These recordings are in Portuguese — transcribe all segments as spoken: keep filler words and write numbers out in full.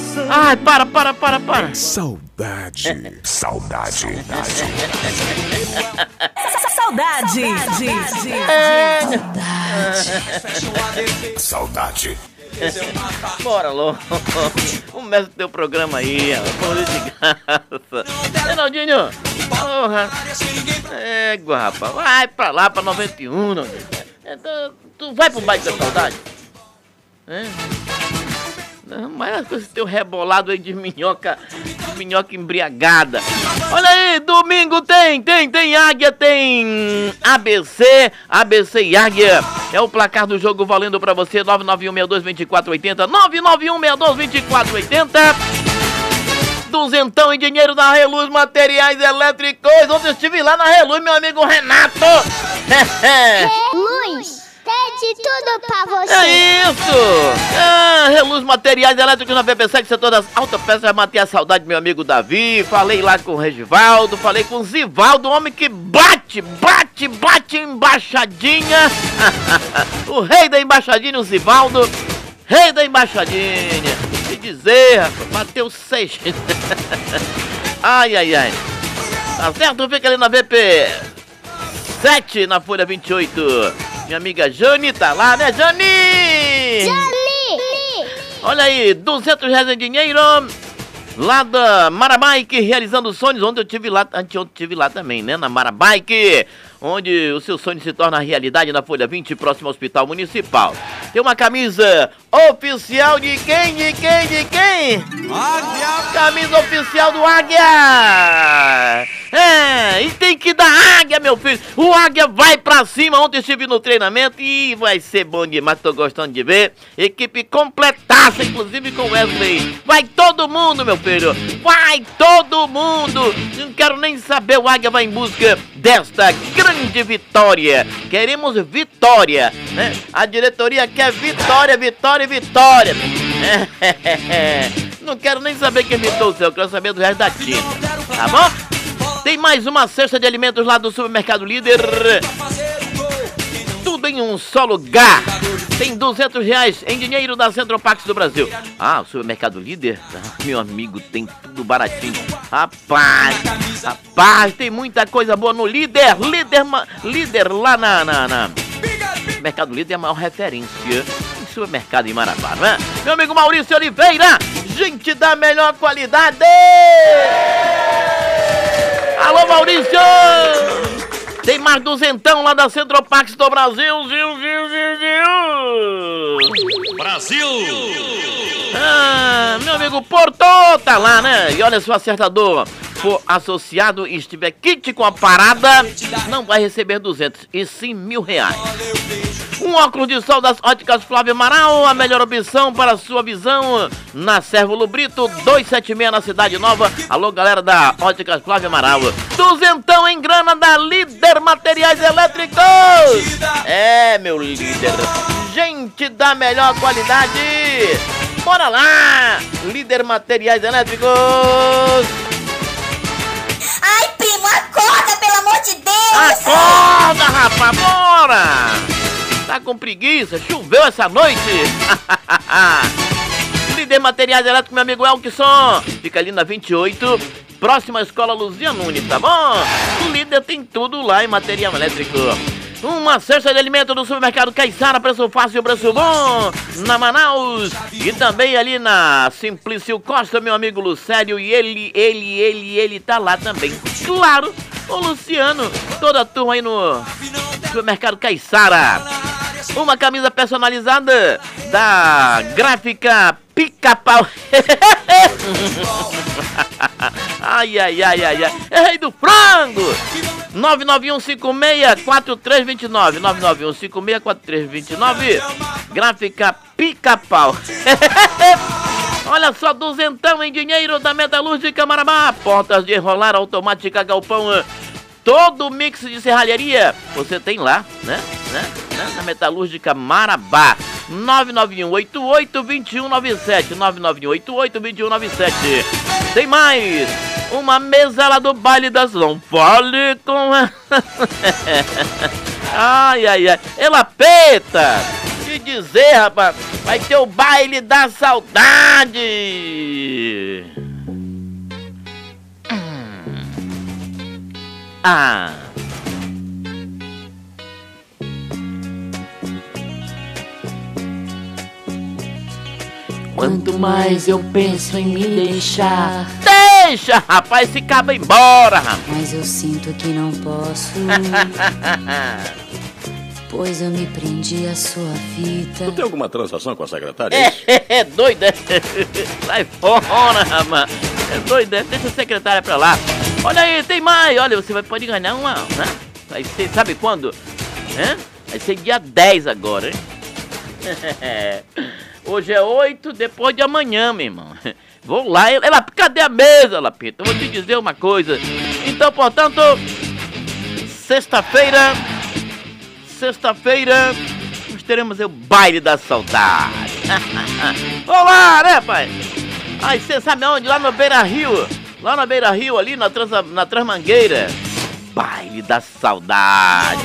Ai, para, para, para, para. Saudade. Saudade. Saudade. Saudade. Bora logo. Começa o teu programa aí, rapaz. De graça. Reinaldinho, porra. Égua, rapaz. Vai pra lá, pra noventa e um, não. Então, tu vai pro bairro da saudade? É? Não, mas com esse teu rebolado aí de minhoca, de minhoca embriagada. Olha aí, domingo tem, tem, tem Águia, tem A B C, A B C e Águia. É o placar do jogo valendo pra você, nove nove um seis dois, dois quatro oito zero, nove nove um seis dois, dois quatro oito zero. Duzentão em dinheiro da Reluz Materiais Elétricos. Ontem eu estive lá na Reluz, meu amigo Renato. Reluz, tem de tudo pra você. É isso! Ah, Reluz Materiais Elétricos na V P sete, setor das autopeças. Matei a saudade do meu amigo Davi. Falei lá com o Regivaldo, falei com o Zivaldo, homem que bate, bate, bate embaixadinha. O rei da embaixadinha, o Zivaldo. Rei da embaixadinha. Que dizer, rapaz, bateu seis. Ai, ai, ai. Tá certo? Fica ali na V P sete, na folha vinte e oito. Minha amiga Jane tá lá, né, Jane? Jane! Olha aí, duzentos reais em dinheiro. Lá da Marabike, realizando sonhos. Ontem eu tive lá, anteontem eu tive lá também, né, na Marabike. Onde o seu sonho se torna realidade na Folha vinte, próximo ao Hospital Municipal. Tem uma camisa oficial de quem? De quem? De quem? Águia! Camisa oficial do Águia! É, e tem que dar Águia, meu filho! O Águia vai pra cima! Ontem estive no treinamento e vai ser bom demais, tô gostando de ver. Equipe completaça, inclusive com Wesley. Vai todo mundo, meu filho! Vai todo mundo! Não quero nem saber, o Águia vai em busca desta grande vitória. Queremos vitória, né? A diretoria quer vitória, vitória e vitória. É, não quero nem saber quem imitou o seu, quero saber do resto da tinta, tá bom? Tem mais uma cesta de alimentos lá do Supermercado Líder. Tudo em um só lugar. Tem duzentos reais em dinheiro da Centropax do Brasil. Ah, o Supermercado Líder? Ah, meu amigo, tem tudo baratinho. Rapaz, rapaz, tem muita coisa boa no Líder. Líder, líder lá na, na, na... Mercado Líder é a maior referência em supermercado em Marabá, não é? Meu amigo Maurício Oliveira, gente da melhor qualidade. Alô, Maurício! Tem mais duzentão lá da Centropax do Brasil. Zil, zil, zil, zil. Brasil! Ah, meu amigo Porto tá lá, né? E olha, se o acertador for associado e estiver kit com a parada, não vai receber duzentos, e sim mil reais. Um óculos de sol das óticas Flávio Amaral, a melhor opção para a sua visão, na Sérvulo Brito, duzentos e setenta e seis na Cidade Nova. Alô, galera da óticas Flávio Amaral. Duzentão em grana da Líder Materiais Elétricos. É, meu líder, gente da melhor qualidade. Bora lá, Líder Materiais Elétricos. Ai, primo, acorda, pelo amor de Deus! Acorda, rapaz, bora! Tá com preguiça? Choveu essa noite? Líder Materiais Elétricos, meu amigo Elkson. Fica ali na vinte e oito, próxima à Escola Luzia Nunes, tá bom? O Líder tem tudo lá em material elétrico. Uma cesta de alimento do Supermercado Caiçara, preço fácil, preço bom, na Manaus. E também ali na Simplício Costa, meu amigo Lucério. E ele, ele, ele, ele tá lá também. Claro, o Luciano, toda a turma aí no Supermercado Caiçara. Uma camisa personalizada da Gráfica Pica-Pau. Ai, ai, ai, ai, ai. É rei do frango. nove nove um cinco seis quatro três dois nove. nove nove um cinco seis quatro três dois nove. Gráfica Pica-Pau. Olha só, duzentão em dinheiro da Metalúrgica Marabá. Portas de enrolar automática Galpão. Todo mix de serralheria você tem lá, né? né? né? Na Metalúrgica Marabá. nove nove um oito oito dois um nove sete. nove nove um oito oito dois um nove sete. Tem mais uma mesa lá do baile das não fale com a... Ai, ai, ai. Ela peta. Que dizer, rapaz, vai ter o baile da saudade. Hum. Ah. Quanto mais eu penso em me deixar, deixa, rapaz, esse cabo embora, rapaz. mas eu sinto que não posso, pois eu me prendi à sua fita. Tu tem alguma transação com a secretária? É, é, é doido, é? Sai fora, rapaz. É doido, é? Deixa a secretária pra lá. Olha aí, tem mais. Olha, você vai, pode ganhar uma, né? Vai ser, sabe quando? É? Vai ser dia dez agora, hein? Hoje é oito, depois de amanhã, meu irmão. Vou lá, ela, cadê a mesa, Lapita? Eu vou te dizer uma coisa. Então, portanto, sexta-feira, sexta-feira, nós teremos o baile da saudade. Vamos lá, né, pai? Aí, você sabe aonde? Lá no Beira Rio. Lá na Beira Rio, ali na, trans, na Transmangueira. Baile da saudade.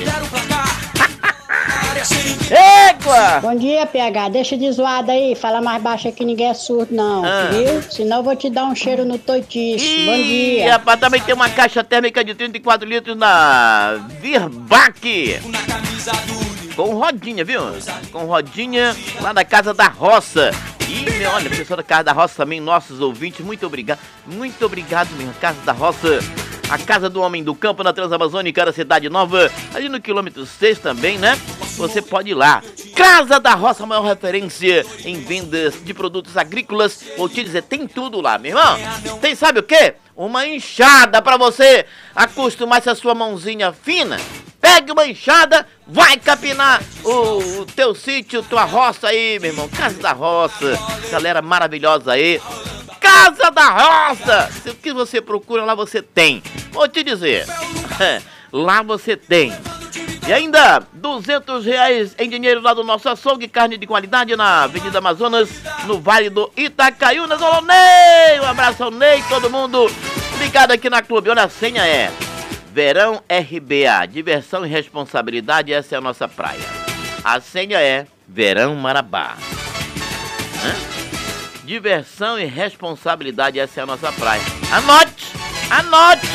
Égua! Bom dia, P H. Deixa de zoada aí. Fala mais baixo que ninguém é surdo, não. Ah. Viu? Senão eu vou te dar um cheiro no toitiço. Bom E dia. rapaz, também tem uma caixa térmica de trinta e quatro litros na Virbac. Com rodinha, viu? Com rodinha lá na Casa da Roça. E, meu, olha, pessoal da Casa da Roça também, nossos ouvintes, muito obrigado. Muito obrigado mesmo, Casa da Roça. A Casa do Homem do Campo na Transamazônica da Cidade Nova, ali no quilômetro seis também, né? Você pode ir lá. Casa da Roça, a maior referência em vendas de produtos agrícolas. Vou te dizer, tem tudo lá, meu irmão. Tem, sabe o quê? Uma enxada pra você acostumar essa sua mãozinha fina. Pegue uma enxada, vai capinar o, o teu sítio, tua roça aí, meu irmão. Casa da Roça, galera maravilhosa aí. Casa da Roça! O que você procura, lá você tem. Vou te dizer, lá você tem. E ainda, duzentos reais em dinheiro lá do nosso açougue, carne de qualidade na Avenida Amazonas, no Vale do Itacaiunas. Olá, Ney! Um abraço ao Ney, todo mundo ligado aqui na Clube. Olha, a senha é Verão R B A, diversão e responsabilidade, essa é a nossa praia. A senha é Verão Marabá. Hã? Diversão e responsabilidade, essa é a nossa praia. Anote! Anote!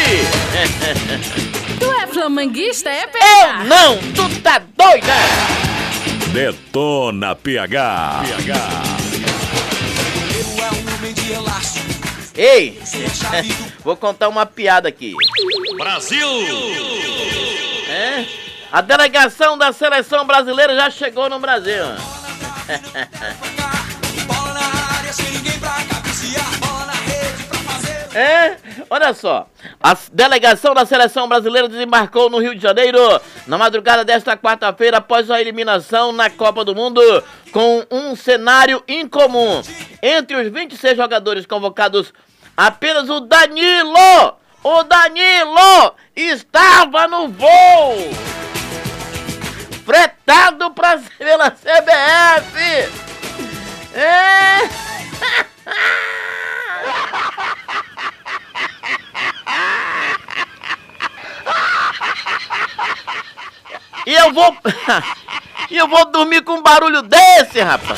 Tu é flamenguista, é, P Eu H? não! Tu tá doida? Detona P H. P H. Ei! Vou contar uma piada aqui. Brasil! É? A delegação da seleção brasileira já chegou no Brasil. É, olha só, a delegação da seleção brasileira desembarcou no Rio de Janeiro na madrugada desta quarta-feira após a eliminação na Copa do Mundo com um cenário incomum. Entre os vinte e seis jogadores convocados, apenas o Danilo, o Danilo estava no voo, fretado pra, pela C B F. É... E eu vou... E eu vou dormir com um barulho desse, rapaz.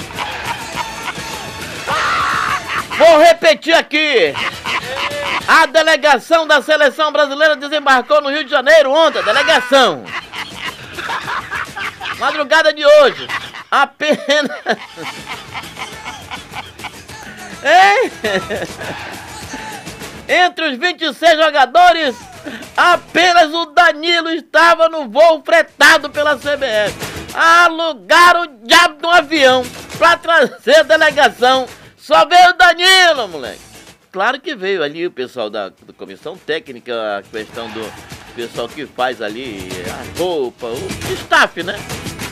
Vou repetir aqui. A delegação da seleção brasileira desembarcou no Rio de Janeiro ontem. A delegação. Madrugada de hoje. Apenas... Hein? Entre os vinte e seis jogadores, apenas o Danilo estava no voo fretado pela C B F. Alugaram o diabo de um avião pra trazer a delegação. Só veio o Danilo, moleque. Claro que veio ali o pessoal da, da comissão técnica, a questão do pessoal que faz ali a roupa, o staff, né?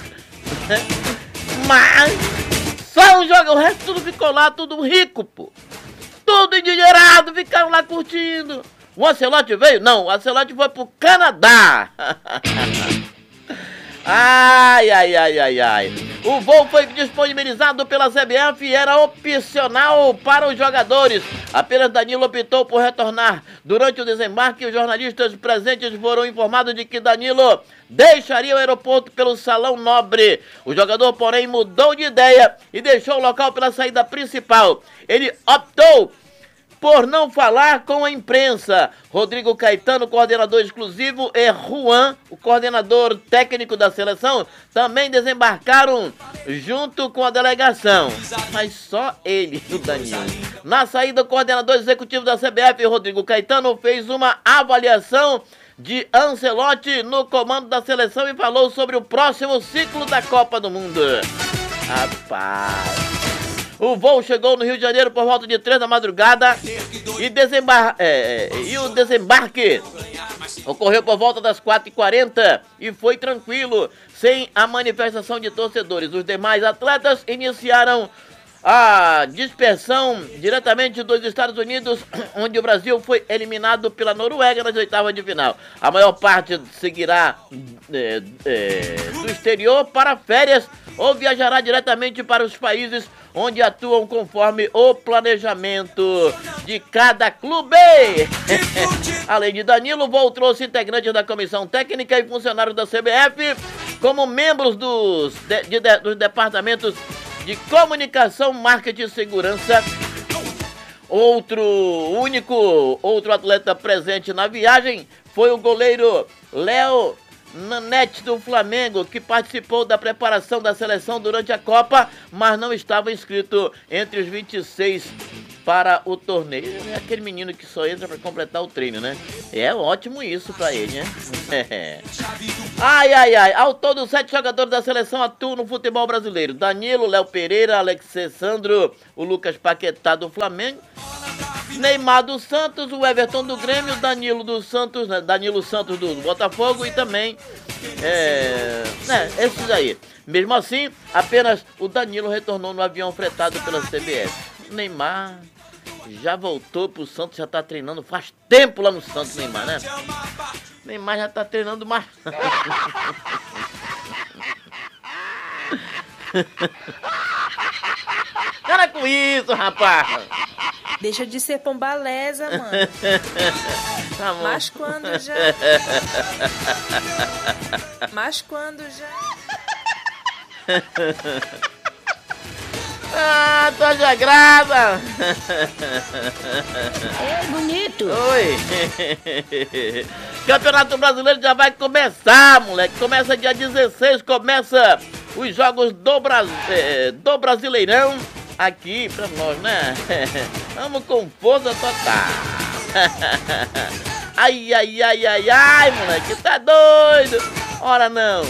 Mas só um jogo, o resto tudo ficou lá, tudo rico, pô. Tudo endinheirado, ficaram lá curtindo. O Ancelotti veio? Não, o Ancelotti foi pro Canadá. Ai, ai, ai, ai, ai. O voo foi disponibilizado pela C B F e era opcional para os jogadores. Apenas Danilo optou por retornar. Durante o desembarque, os jornalistas presentes foram informados de que Danilo deixaria o aeroporto pelo Salão Nobre. O jogador, porém, mudou de ideia e deixou o local pela saída principal. Ele optou por não falar com a imprensa. Rodrigo Caetano, coordenador exclusivo, e Juan, o coordenador técnico da seleção, também desembarcaram junto com a delegação. Mas só ele, o Danilo. Na saída, o coordenador executivo da C B F, Rodrigo Caetano, fez uma avaliação de Ancelotti no comando da seleção e falou sobre o próximo ciclo da Copa do Mundo. Rapaz... O voo chegou no Rio de Janeiro por volta de três da madrugada e, desembar... é, e o desembarque ocorreu por volta das quatro e quarenta e foi tranquilo, sem a manifestação de torcedores. Os demais atletas iniciaram a dispersão diretamente dos Estados Unidos, onde o Brasil foi eliminado pela Noruega nas oitavas de final. A maior parte seguirá é, é, do exterior para férias ou viajará diretamente para os países onde atuam conforme o planejamento de cada clube. Além de Danilo, o voo trouxe integrantes da comissão técnica e funcionários da C B F, como membros dos, de, de, de, dos departamentos de comunicação, marketing e segurança. Outro único, outro atleta presente na viagem foi o goleiro Léo Nanete do Flamengo, que participou da preparação da seleção durante a Copa, mas não estava inscrito entre os vinte e seis para o torneio. É aquele menino que só entra para completar o treino, né? É ótimo isso para ele, né? Ai, ai, ai. Ao todo, sete jogadores da seleção atuam no futebol brasileiro. Danilo, Léo Pereira, Alexandre Sandro, o Lucas Paquetá do Flamengo, Neymar do Santos, o Everton do Grêmio, Danilo do Santos, né? Danilo Santos do Botafogo e também é, né, esses aí. Mesmo assim, apenas o Danilo retornou no avião fretado pela C B F. Neymar já voltou pro Santos, já tá treinando faz tempo lá no Santos, Neymar, né? Neymar já tá treinando mais. Para com isso, rapaz! Deixa de ser pombaleza, mano. Tá bom. Mas quando já... Mas quando já... Ah, tô de agrada! É bonito! Oi! Campeonato Brasileiro já vai começar, moleque! Começa dia dezesseis, começa os jogos do, Bra... do Brasileirão aqui pra nós, né? Vamos com força total! Ai, ai, ai, ai, ai, moleque! Tá doido! Ora não!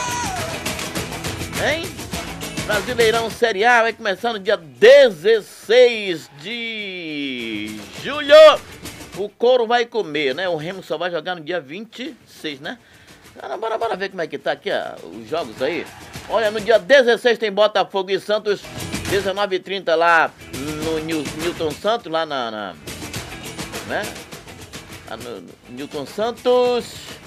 Hein? Brasileirão Série A vai começar no dia dezesseis de julho. O couro vai comer, né? O Remo só vai jogar no dia vinte e seis, né? Bora, bora, bora ver como é que tá aqui, ó, os jogos aí. Olha, no dia dezesseis tem Botafogo e Santos, dezenove e trinta lá no Newton Santos, lá na... na né? Lá no Newton Santos...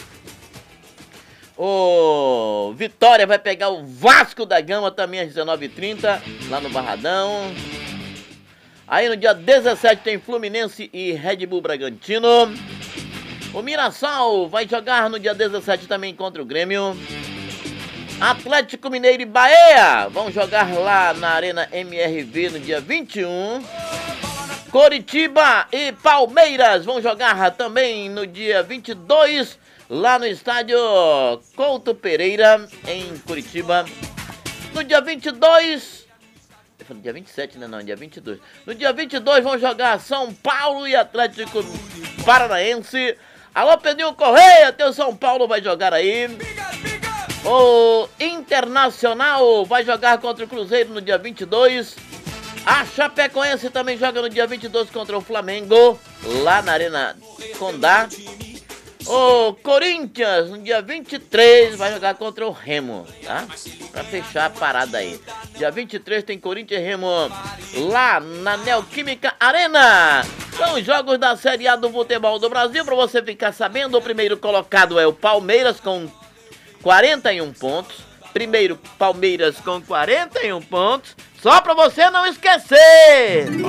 O Vitória vai pegar o Vasco da Gama também às dezenove e trinta, lá no Barradão. Aí no dia dezessete tem Fluminense e Red Bull Bragantino. O Mirassol vai jogar no dia dezessete também contra o Grêmio. Atlético Mineiro e Bahia vão jogar lá na Arena M R V no dia vinte e um. Coritiba e Palmeiras vão jogar também no dia vinte e dois, lá no estádio Couto Pereira, em Curitiba. No dia vinte e dois... Eu falei dia vinte e sete, né? Não, dia vinte e dois. No dia vinte e dois vão jogar São Paulo e Atlético Paranaense. Alô, Pedrinho Correia, teu São Paulo vai jogar aí. O Internacional vai jogar contra o Cruzeiro no dia vinte e dois. A Chapecoense também joga no dia vinte e dois contra o Flamengo, lá na Arena Condá. O Corinthians, no dia vinte e três, vai jogar contra o Remo, tá? Pra fechar a parada aí. Dia vinte e três tem Corinthians e Remo lá na Neoquímica Arena. São os jogos da Série A do futebol do Brasil. Pra você ficar sabendo, o primeiro colocado é o Palmeiras com quarenta e um pontos. Primeiro, Palmeiras com quarenta e um pontos. Só pra você não esquecer.